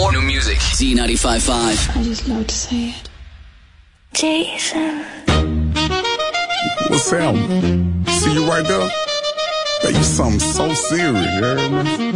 More new music. Z95.5. I just love to say it. Jason. What's happening? See you right there? That you something so serious, you heard me?